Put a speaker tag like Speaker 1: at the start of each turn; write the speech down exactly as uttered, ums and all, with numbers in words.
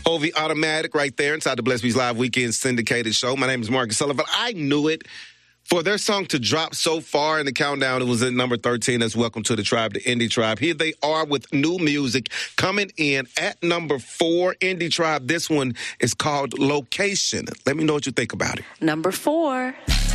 Speaker 1: Hovey Automatic right there inside the Blessed Beats Live Weekend syndicated show. My name is Marcus Sullivan. I knew it. For their song to drop so far in the countdown, it was at number thirteen. That's Welcome to the Tribe, the Indie Tribe. Here they are with new music coming in at number four, Indie Tribe. This one is called Location. Let me know what you think about it.
Speaker 2: Number four.